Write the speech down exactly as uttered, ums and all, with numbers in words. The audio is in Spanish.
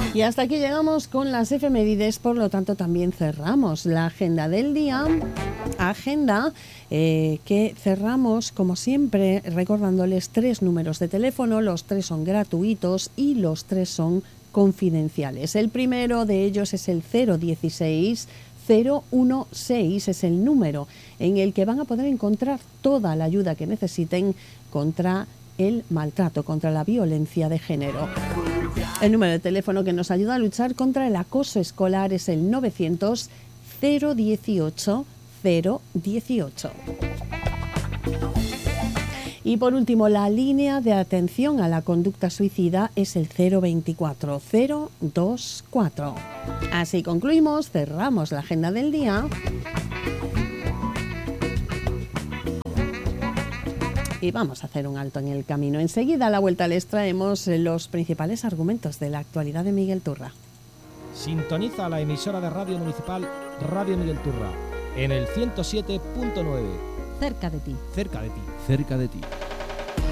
Y hasta aquí llegamos con las efemérides, por lo tanto también cerramos la agenda del día. Agenda eh, que cerramos, como siempre, recordándoles tres números de teléfono. Los tres son gratuitos y los tres son confidenciales. El primero de ellos es el cero dieciséis cero dieciséis, es el número en el que van a poder encontrar toda la ayuda que necesiten contra el maltrato, contra la violencia de género. El número de teléfono que nos ayuda a luchar contra el acoso escolar es el novecientos cero dieciocho cero dieciocho. Y por último, la línea de atención a la conducta suicida es el cero veinticuatro cero veinticuatro. Así concluimos, cerramos la agenda del día. Y vamos a hacer un alto en el camino. Enseguida, a la vuelta, les traemos los principales argumentos de la actualidad de Miguel Turra. Sintoniza la emisora de radio municipal Radio Miguel Turra en el ciento siete punto nueve. Cerca de ti. Cerca de ti. Cerca de ti.